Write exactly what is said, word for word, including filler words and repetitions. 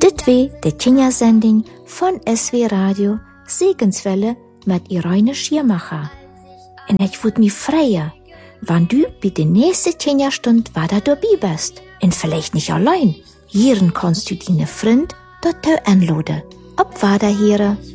Dit wie de Kindersending von S W Radio Segenswelle mit Irene Schiermacher. En ich würd mich freuen, wenn du bei der nächsten Kinderstunde weiter dabei bist. Und vielleicht nicht allein. Hier kannst du deine Freund dort anladen. Ob weiter hier.